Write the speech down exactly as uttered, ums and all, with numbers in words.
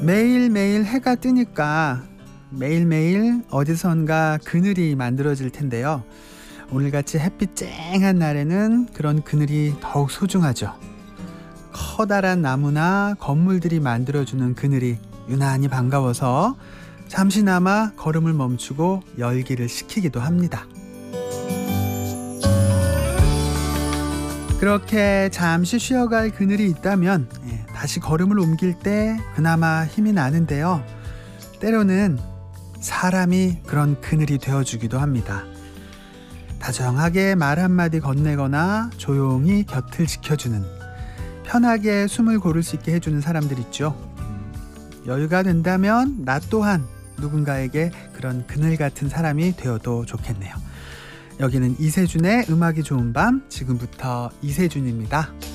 매일매일 해가 뜨니까 매일매일 어디선가 그늘이 만들어질 텐데요. 오늘같이 햇빛 쨍한 날에는 그런 그늘이 더욱 소중하죠. 커다란 나무나 건물들이 만들어주는 그늘이 유난히 반가워서 잠시나마 걸음을 멈추고 열기를 식히기도 합니다. 그렇게 잠시 쉬어갈 그늘이 있다면 예, 다시 걸음을 옮길 때 그나마 힘이 나는데요. 때로는 사람이 그런 그늘이 되어주기도 합니다. 다정하게 말 한마디 건네거나 조용히 곁을 지켜주는, 편하게 숨을 고를 수 있게 해주는 사람들 있죠. 여유가 된다면 나 또한 누군가에게 그런 그늘 같은 사람이 되어도 좋겠네요. 여기는 이세준의 음악이 좋은 밤, 지금부터 이세준입니다.